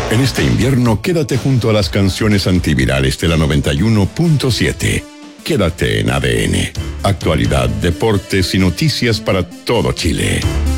En este invierno, quédate junto a las canciones antivirales de la 91.7. Quédate en ADN. Actualidad, deportes y noticias para todo Chile.